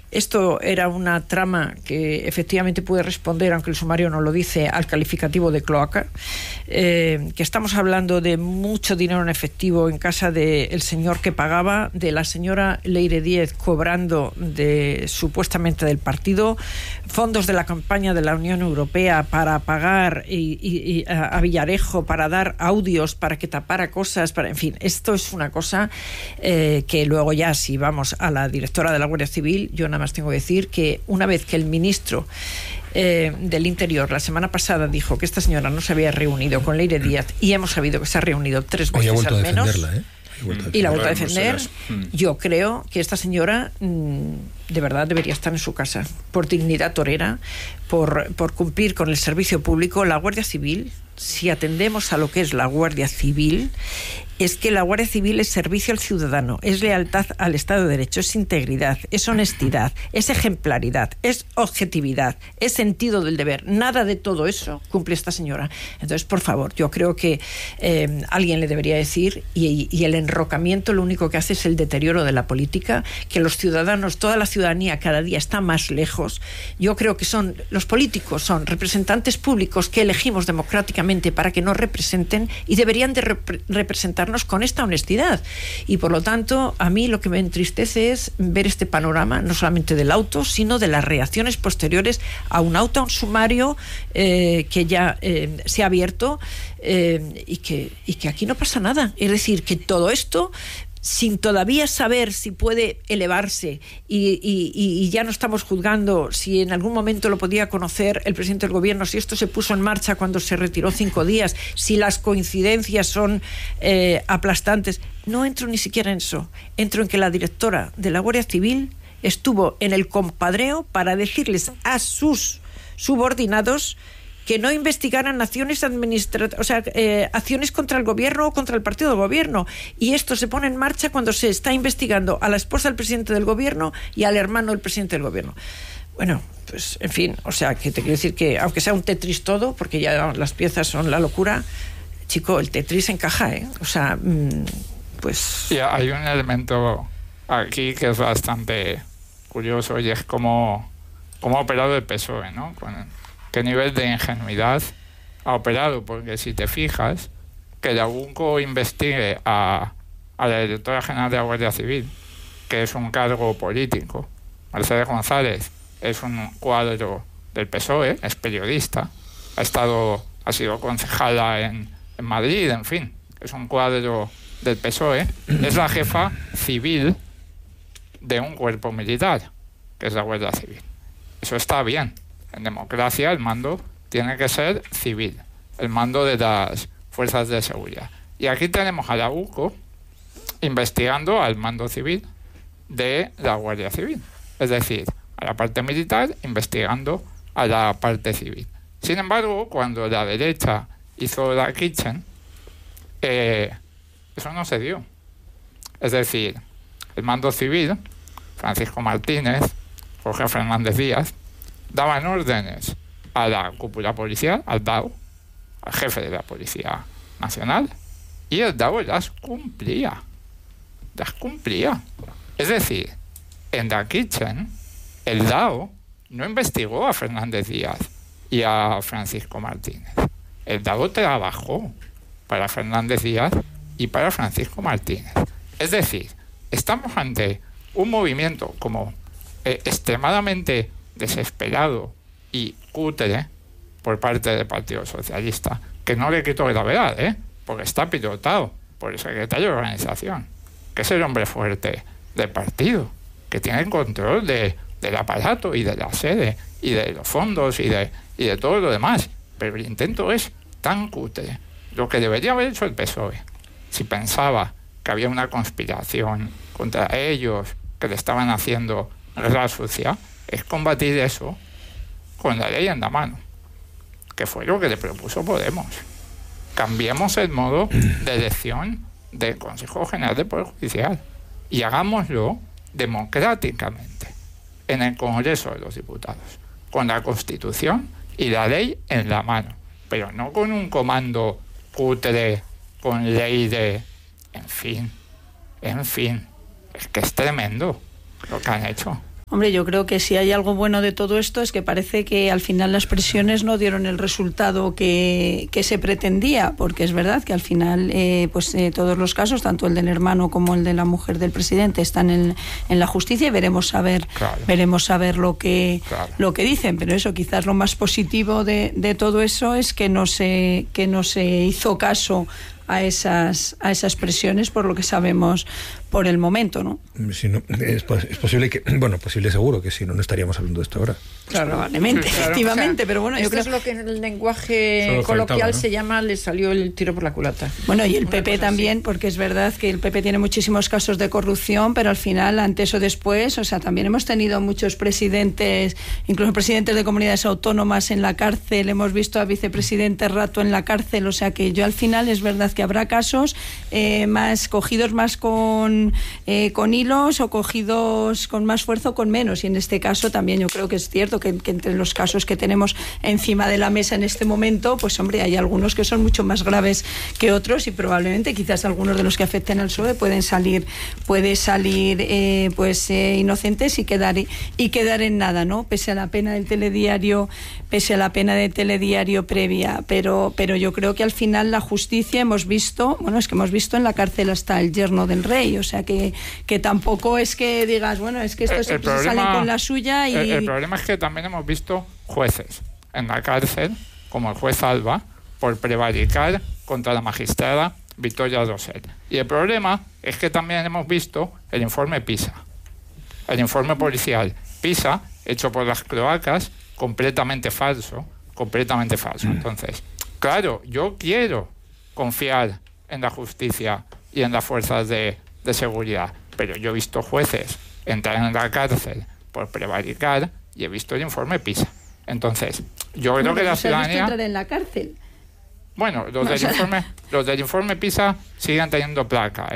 Esto era una trama que efectivamente puede responder, aunque el sumario no lo dice, al calificativo de cloaca, que estamos hablando de mucho dinero en efectivo en casa del señor que pagaba, de la señora Leire Díez cobrando supuestamente del partido, fondos de la campaña de la Unión Europea para pagar a Villarejo, para dar audios, para que tapara cosas, en fin, esto es una cosa que luego ya, si vamos a la directora de la Guardia Civil, yo nada más tengo que decir que una vez que el ministro del Interior la semana pasada dijo que esta señora no se había reunido con Leire Díaz, y hemos sabido que se ha reunido 3 veces al menos, y la ha vuelto a defender, yo creo que esta señora de verdad debería estar en su casa, por dignidad torera, por cumplir con el servicio público. La Guardia Civil, si atendemos a lo que es la Guardia Civil, es que la Guardia Civil es servicio al ciudadano, es lealtad al Estado de Derecho, es integridad, es honestidad, es ejemplaridad, es objetividad, es sentido del deber. Nada de todo eso cumple esta señora. Entonces, por favor, yo creo que alguien le debería decir, y el enrocamiento lo único que hace es el deterioro de la política, que los ciudadanos, toda la ciudadanía cada día está más lejos. Yo creo que los políticos son representantes públicos que elegimos democráticamente para que nos representen, y deberían de representar con esta honestidad. Y por lo tanto, a mí lo que me entristece es ver este panorama, no solamente del auto, sino de las reacciones posteriores a un auto, a un sumario que ya se ha abierto, y que aquí no pasa nada. Es decir, que todo esto, sin todavía saber si puede elevarse, y ya no estamos juzgando si en algún momento lo podía conocer el presidente del gobierno, si esto se puso en marcha cuando se retiró 5 días, si las coincidencias son aplastantes. No entro ni siquiera en eso. Entro en que la directora de la Guardia Civil estuvo en el compadreo para decirles a sus subordinados que no investigaran acciones acciones contra el gobierno o contra el partido del gobierno. Y esto se pone en marcha cuando se está investigando a la esposa del presidente del gobierno y al hermano del presidente del gobierno. Bueno, pues en fin, o sea, que te quiero decir que aunque sea un Tetris todo, porque ya las piezas son la locura, chico, el Tetris encaja, ¿eh? O sea, pues... Sí, hay un elemento aquí que es bastante curioso, y es cómo ha operado el PSOE, ¿no? ¿Qué nivel de ingenuidad ha operado? Porque si te fijas, que la UNCO investigue a la directora general de la Guardia Civil, que es un cargo político. Mercedes González es un cuadro del PSOE, es periodista, ha sido concejala en Madrid, en fin, es un cuadro del PSOE, es la jefa civil de un cuerpo militar, que es la Guardia Civil. Eso está bien. En democracia el mando tiene que ser civil, el mando de las fuerzas de seguridad. Y aquí tenemos a la UCO investigando al mando civil de la Guardia Civil. Es decir, a la parte militar investigando a la parte civil. Sin embargo, cuando la derecha hizo la Kitchen, eso no se dio. Es decir, el mando civil, Francisco Martínez, Jorge Fernández Díaz, daban órdenes a la cúpula policial, al DAO, al jefe de la Policía Nacional, y el DAO las cumplía. Es decir, en la Kitchen, el DAO no investigó a Fernández Díaz y a Francisco Martínez. El DAO trabajó para Fernández Díaz y para Francisco Martínez. Es decir, estamos ante un movimiento como extremadamente desesperado y cutre por parte del Partido Socialista, que no le quito gravedad, porque está pilotado por el secretario de organización, que es el hombre fuerte del partido, que tiene el control del aparato y de la sede y de los fondos y de todo lo demás. Pero el intento es tan cutre. Lo que debería haber hecho el PSOE, si pensaba que había una conspiración contra ellos, que le estaban haciendo guerra sucia, es combatir eso con la ley en la mano, que fue lo que le propuso Podemos. Cambiemos el modo de elección del Consejo General del Poder Judicial y hagámoslo democráticamente en el Congreso de los Diputados, con la Constitución y la ley en la mano, pero no con un comando cutre, con ley de... En fin, es que es tremendo lo que han hecho. Hombre, yo creo que si hay algo bueno de todo esto es que parece que al final las presiones no dieron el resultado que se pretendía, porque es verdad que al final todos los casos, tanto el del hermano como el de la mujer del presidente, están en la justicia y veremos a ver lo que dicen. Pero eso, quizás lo más positivo de todo eso es que no se hizo caso a esas presiones, por lo que sabemos por el momento, ¿no? Si no, es posible que, posible seguro que si no estaríamos hablando de esto ahora. Claro, probablemente, efectivamente, pero bueno, yo creo es lo que en el lenguaje coloquial se llama, le salió el tiro por la culata. Bueno, y el PP también, porque es verdad que el PP tiene muchísimos casos de corrupción, pero al final, antes o después, también hemos tenido muchos presidentes, incluso presidentes de comunidades autónomas en la cárcel, hemos visto a vicepresidentes rato en la cárcel, que yo al final es verdad que habrá casos más cogidos más con hilos o cogidos con más fuerza o con menos, y en este caso también yo creo que es cierto que entre los casos que tenemos encima de la mesa en este momento, pues hombre, hay algunos que son mucho más graves que otros y probablemente quizás algunos de los que afecten al PSOE puede salir inocentes y quedar en nada, ¿no? Pese a la pena del telediario previa, pero yo creo que al final la justicia hemos visto en la cárcel hasta el yerno del rey, que tampoco es que digas, es que estos se salen con la suya y... El problema es que también hemos visto jueces en la cárcel, como el juez Alba, por prevaricar contra la magistrada Victoria Rosell. Y el problema es que también hemos visto el informe PISA, el informe policial PISA, hecho por las cloacas, completamente falso. Entonces, claro, yo quiero confiar en la justicia y en las fuerzas de seguridad, pero yo he visto jueces entrar en la cárcel por prevaricar y he visto el informe PISA. Entonces, yo creo que la ciudadanía... entrar en la cárcel? Bueno, los del informe PISA siguen teniendo placa,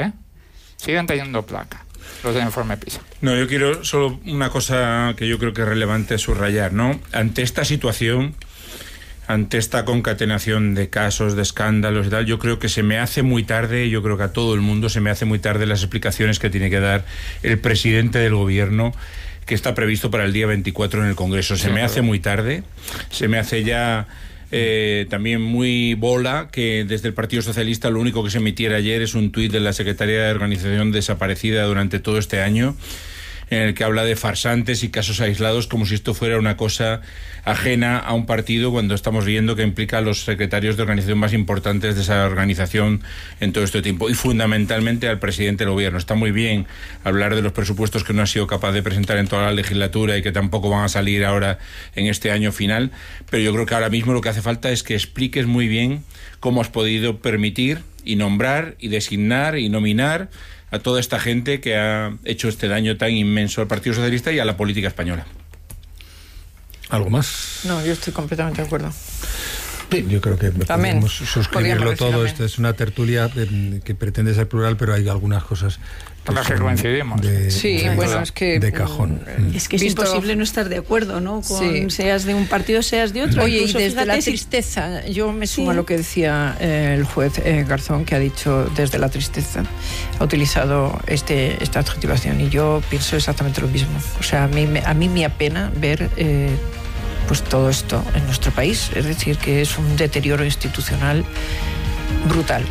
los del informe PISA. No, yo quiero solo una cosa que yo creo que es relevante subrayar, ¿no? Ante esta situación, ante esta concatenación de casos, de escándalos y tal, yo creo que se me hace muy tarde, yo creo que a todo el mundo se me hace muy tarde las explicaciones que tiene que dar el presidente del gobierno, que está previsto para el día 24 en el Congreso. Se me hace muy tarde, se me hace ya... también muy bola que desde el Partido Socialista lo único que se emitiera ayer es un tuit de la Secretaría de Organización desaparecida durante todo este año, en el que habla de farsantes y casos aislados como si esto fuera una cosa ajena a un partido, cuando estamos viendo que implica a los secretarios de organización más importantes de esa organización en todo este tiempo, y fundamentalmente al presidente del gobierno. Está muy bien hablar de los presupuestos que no ha sido capaz de presentar en toda la legislatura y que tampoco van a salir ahora en este año final, pero yo creo que ahora mismo lo que hace falta es que expliques muy bien cómo has podido permitir y nombrar y designar y nominar a toda esta gente que ha hecho este daño tan inmenso al Partido Socialista y a la política española. ¿Algo más? No, yo estoy completamente de acuerdo. Sí, yo creo que podemos suscribirlo todo. Esta es una tertulia que pretende ser plural, pero hay algunas cosas que coincidimos. Es que... de cajón. Es que es imposible no estar de acuerdo, ¿no? Seas de un partido, seas de otro. Oye, incluso, y desde la tristeza, yo me sumo a lo que decía el juez Garzón, que ha dicho desde la tristeza, ha utilizado esta adjetivación, y yo pienso exactamente lo mismo. O sea, a mí me apena ver... pues todo esto en nuestro país, es decir, que es un deterioro institucional brutal.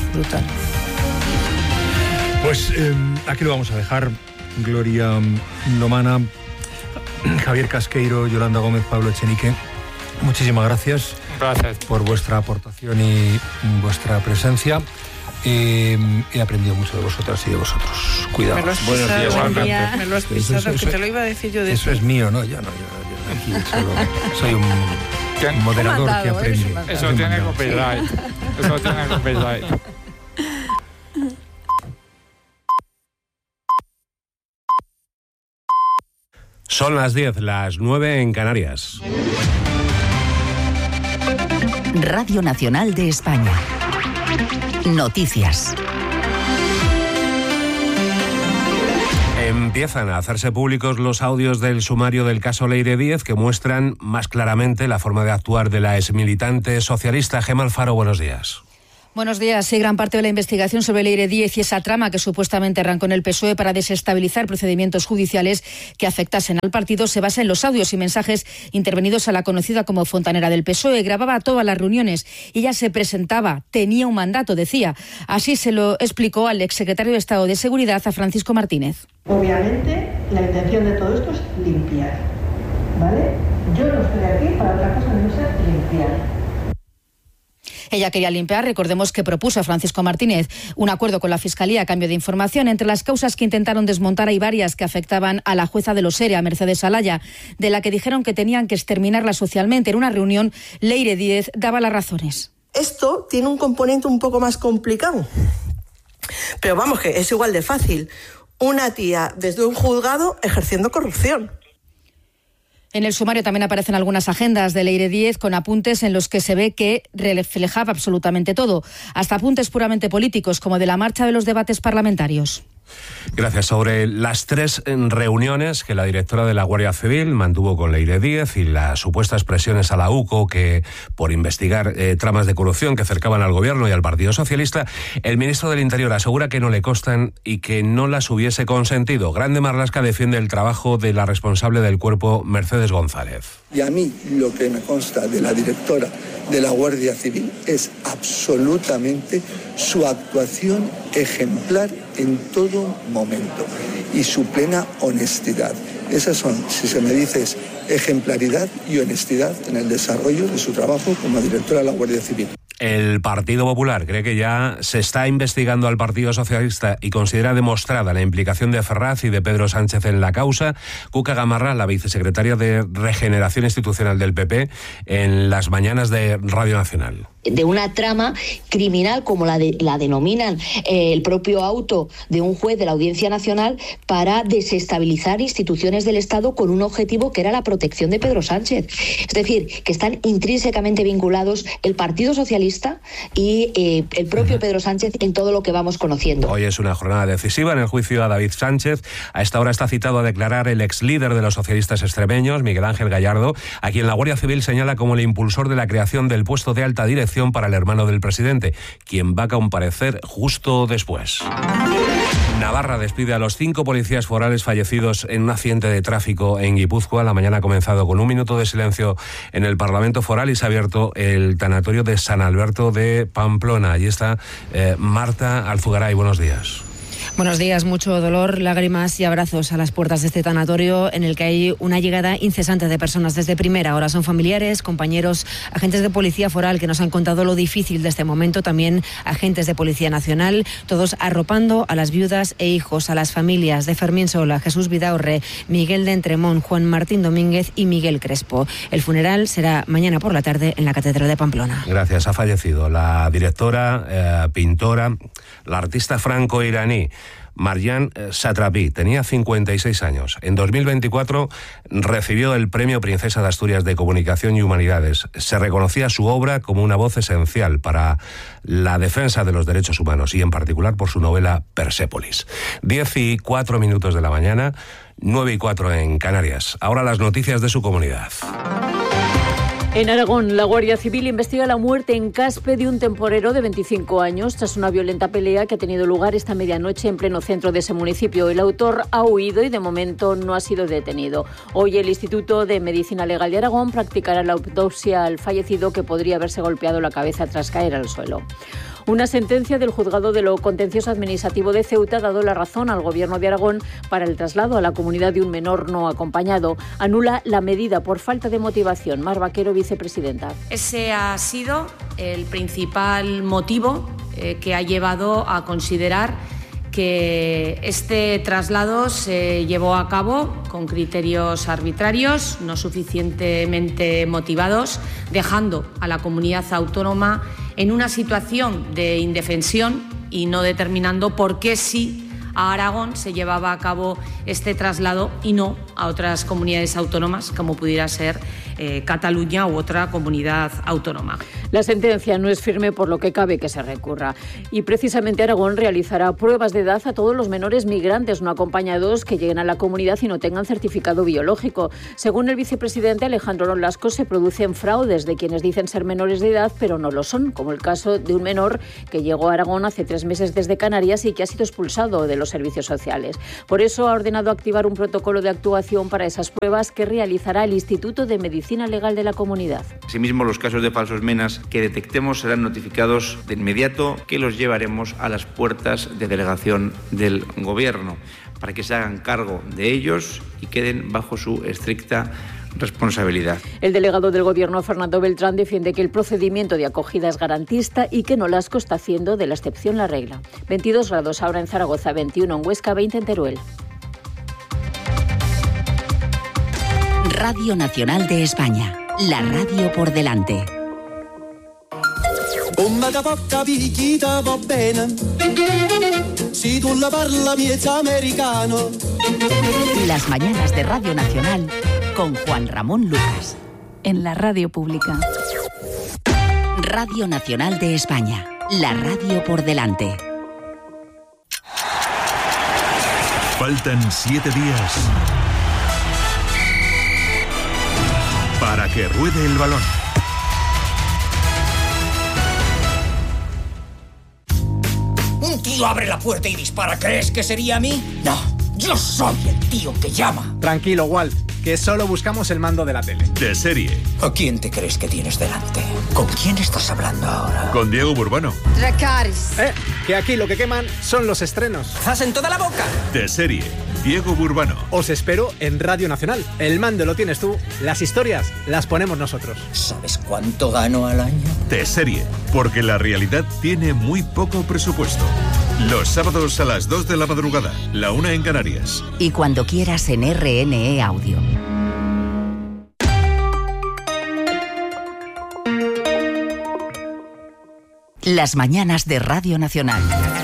Pues aquí lo vamos a dejar. Gloria Lomana, Javier Casqueiro, Yolanda Gómez, Pablo Echenique, muchísimas gracias por vuestra aportación y vuestra presencia. He aprendido mucho de vosotras y de vosotros. Cuidaos. Buenos días, me lo has pisado, que te lo iba a decir yo de eso. Eso es mío, ¿no? Yo aquí solo soy un moderador que aprende. Eso tiene copyright. Son las 10, las 9 en Canarias. Radio Nacional de España. Noticias. Empiezan a hacerse públicos los audios del sumario del caso Leire Díez, que muestran más claramente la forma de actuar de la exmilitante socialista. Gemma Alfaro, buenos días. Buenos días. Sí, gran parte de la investigación sobre Leire Díez y esa trama que supuestamente arrancó en el PSOE para desestabilizar procedimientos judiciales que afectasen al partido se basa en los audios y mensajes intervenidos a la conocida como fontanera del PSOE. Grababa todas las reuniones y ella se presentaba, tenía un mandato, decía. Así se lo explicó al exsecretario de Estado de Seguridad, a Francisco Martínez. Obviamente, la intención de todo esto es limpiar, ¿vale? Yo no estoy aquí para otra cosa que no sea limpiar. Ella quería limpiar. Recordemos que propuso a Francisco Martínez un acuerdo con la Fiscalía a cambio de información. Entre las causas que intentaron desmontar hay varias que afectaban a la jueza de los ERE, a Mercedes Alaya, de la que dijeron que tenían que exterminarla socialmente. En una reunión, Leire Díez daba las razones. Esto tiene un componente un poco más complicado, pero vamos, que es igual de fácil. Una tía desde un juzgado ejerciendo corrupción. En el sumario también aparecen algunas agendas de Leire Díez con apuntes en los que se ve que reflejaba absolutamente todo, hasta apuntes puramente políticos, como de la marcha de los debates parlamentarios. Gracias. Sobre las 3 reuniones que la directora de la Guardia Civil mantuvo con Leire Díez y las supuestas presiones a la UCO que por investigar tramas de corrupción que acercaban al Gobierno y al Partido Socialista, el ministro del Interior asegura que no le constan y que no las hubiese consentido. Grande Marlaska defiende el trabajo de la responsable del cuerpo, Mercedes González. Y a mí lo que me consta de la directora de la Guardia Civil es absolutamente su actuación ejemplar en todo momento y su plena honestidad. Esas son, si se me dice, es ejemplaridad y honestidad en el desarrollo de su trabajo como directora de la Guardia Civil. El Partido Popular cree que ya se está investigando al Partido Socialista y considera demostrada la implicación de Ferraz y de Pedro Sánchez en la causa. Cuca Gamarra, la vicesecretaria de Regeneración Institucional del PP, en las mañanas de Radio Nacional. De una trama criminal, como la denominan el propio auto de un juez de la Audiencia Nacional, para desestabilizar instituciones del Estado con un objetivo que era la protección de Pedro Sánchez. Es decir, que están intrínsecamente vinculados el Partido Socialista y el propio Pedro Sánchez en todo lo que vamos conociendo. Hoy es una jornada decisiva en el juicio a David Sánchez. A esta hora está citado a declarar el exlíder de los socialistas extremeños, Miguel Ángel Gallardo, a quien la Guardia Civil señala como el impulsor de la creación del puesto de alta dirección para el hermano del presidente, quien va a comparecer justo después. Navarra despide a los 5 policías forales fallecidos en un accidente de tráfico en Guipúzcoa. La mañana ha comenzado con un minuto de silencio en el Parlamento Foral y se ha abierto el tanatorio de San Alberto de Pamplona. Allí está Marta Alzugaray. Buenos días. Buenos días, mucho dolor, lágrimas y abrazos a las puertas de este tanatorio en el que hay una llegada incesante de personas desde primera hora. Son familiares, compañeros, agentes de Policía Foral que nos han contado lo difícil de este momento, también agentes de Policía Nacional, todos arropando a las viudas e hijos, a las familias de Fermín Sola, Jesús Vidaurre, Miguel de Entremón, Juan Martín Domínguez y Miguel Crespo. El funeral será mañana por la tarde en la Catedral de Pamplona. Gracias. Ha fallecido la directora, pintora, la artista franco-iraní Marjan Satrapi. Tenía 56 años. En 2024 recibió el Premio Princesa de Asturias de Comunicación y Humanidades. Se reconocía su obra como una voz esencial para la defensa de los derechos humanos y en particular por su novela Persépolis. 10:04 de la mañana, 9:04 en Canarias. Ahora las noticias de su comunidad. En Aragón, la Guardia Civil investiga la muerte en Caspe de un temporero de 25 años tras una violenta pelea que ha tenido lugar esta medianoche en pleno centro de ese municipio. El autor ha huido y de momento no ha sido detenido. Hoy el Instituto de Medicina Legal de Aragón practicará la autopsia al fallecido, que podría haberse golpeado la cabeza tras caer al suelo. Una sentencia del Juzgado de lo Contencioso Administrativo de Ceuta ha dado la razón al Gobierno de Aragón para el traslado a la comunidad de un menor no acompañado. Anula la medida por falta de motivación. Mar Vaquero, vicepresidenta. Ese ha sido el principal motivo que ha llevado a considerar que este traslado se llevó a cabo con criterios arbitrarios, no suficientemente motivados, dejando a la comunidad autónoma en una situación de indefensión y no determinando por qué sí a Aragón se llevaba a cabo este traslado y no a otras comunidades autónomas como pudiera ser Cataluña u otra comunidad autónoma. La sentencia no es firme, por lo que cabe que se recurra. Y precisamente Aragón realizará pruebas de edad a todos los menores migrantes no acompañados que lleguen a la comunidad y no tengan certificado biológico. Según el vicepresidente Alejandro Nolasco, se producen fraudes de quienes dicen ser menores de edad, pero no lo son, como el caso de un menor que llegó a Aragón hace 3 meses desde Canarias y que ha sido expulsado de los servicios sociales. Por eso ha ordenado activar un protocolo de actuación para esas pruebas que realizará el Instituto de Medicina Legal de la comunidad. Asimismo, los casos de falsos menas que detectemos serán notificados de inmediato, que los llevaremos a las puertas de delegación del Gobierno para que se hagan cargo de ellos y queden bajo su estricta responsabilidad. El delegado del Gobierno, Fernando Beltrán, defiende que el procedimiento de acogida es garantista y que Nolasco está haciendo de la excepción la regla. 22 grados ahora en Zaragoza, 21 en Huesca, 20 en Teruel. Radio Nacional de España, la radio por delante. Come da poca picchita va bene, si tu la parla miezza americano. Las mañanas de Radio Nacional con Juan Ramón Lucas. En la radio pública. Radio Nacional de España, la radio por delante. Faltan 7 días para que ruede el balón. Un tío abre la puerta y dispara. ¿Crees que sería a mí? No, yo soy el tío que llama. Tranquilo, Walt, que solo buscamos el mando de la tele. De serie. ¿A quién te crees que tienes delante? ¿Con quién estás hablando ahora? Con Diego Burbano. Dracarys. Que aquí lo que queman son los estrenos. ¡Haz en toda la boca! De serie. Diego Burbano. Os espero en Radio Nacional. El mando lo tienes tú, las historias las ponemos nosotros. ¿Sabes cuánto gano al año? De serie, porque la realidad tiene muy poco presupuesto. Los sábados a las 2 de la madrugada, la 1 en Canarias. Y cuando quieras en RNE Audio. Las mañanas de Radio Nacional.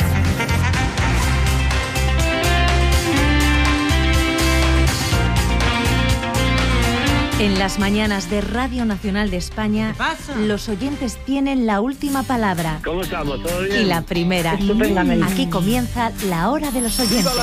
En las mañanas de Radio Nacional de España, los oyentes tienen la última palabra. ¿Cómo estamos? ¿Todo bien? Y la primera. Estupendamente. Aquí comienza la hora de los oyentes.